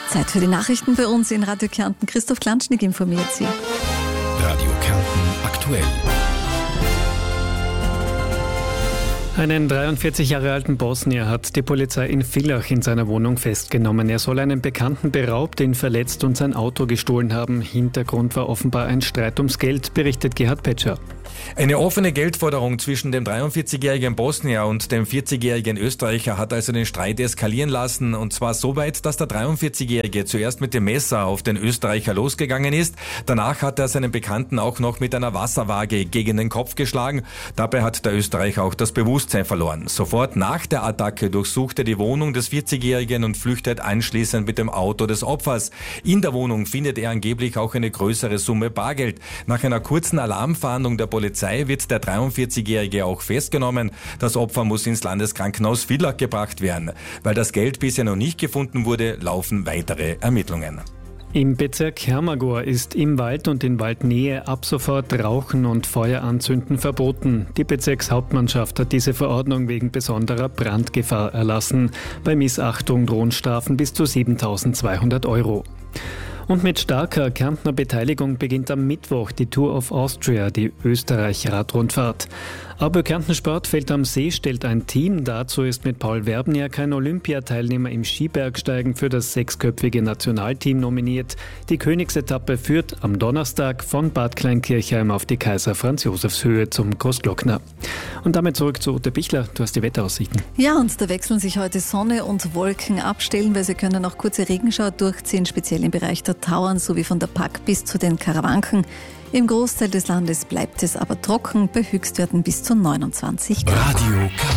Zeit für die Nachrichten bei uns in Radio Kärnten. Christoph Klanschnik informiert Sie. Radio Kärnten aktuell. Einen 43 Jahre alten Bosnier hat die Polizei in Villach in seiner Wohnung festgenommen. Er soll einen Bekannten beraubt, ihn verletzt und sein Auto gestohlen haben. Hintergrund war offenbar ein Streit ums Geld, berichtet Gerhard Petscher. Eine offene Geldforderung zwischen dem 43-jährigen Bosnier und dem 40-jährigen Österreicher hat also den Streit eskalieren lassen, und zwar so weit, dass der 43-jährige zuerst mit dem Messer auf den Österreicher losgegangen ist. Danach hat er seinen Bekannten auch noch mit einer Wasserwaage gegen den Kopf geschlagen. Dabei hat der Österreicher auch das Bewusstsein verloren. Sofort nach der Attacke durchsucht er die Wohnung des 40-jährigen und flüchtet anschließend mit dem Auto des Opfers. In der Wohnung findet er angeblich auch eine größere Summe Bargeld. Nach einer kurzen Alarmfahndung der Polizei wird der 43-Jährige auch festgenommen. Das Opfer muss ins Landeskrankenhaus Villach gebracht werden. Weil das Geld bisher noch nicht gefunden wurde, laufen weitere Ermittlungen. Im Bezirk Hermagor ist im Wald und in Waldnähe ab sofort Rauchen und Feuer anzünden verboten. Die Bezirkshauptmannschaft hat diese Verordnung wegen besonderer Brandgefahr erlassen. Bei Missachtung drohen Strafen bis zu 7.200 €. Und mit starker Kärntner Beteiligung beginnt am Mittwoch die Tour of Austria, die Österreich-Radrundfahrt. Aber Kärnten Sportfeld am See stellt ein Team. Dazu ist mit Paul Werbniak ein Olympiateilnehmer im Skibergsteigen für das 6-köpfige Nationalteam nominiert. Die Königsetappe führt am Donnerstag von Bad Kleinkirchheim auf die Kaiser-Franz-Josefs-Höhe zum Großglockner. Und damit zurück zu Ute Bichler. Du hast die Wetteraussichten. Ja, und da wechseln sich heute Sonne und Wolken ab. Stellenweise können auch kurze Regenschauer durchziehen, speziell im Bereich der Tauern sowie von der Pack bis zu den Karawanken. Im Großteil des Landes bleibt es aber trocken, bei Höchstwerten bis zu 29 Grad. Radio Kärnten.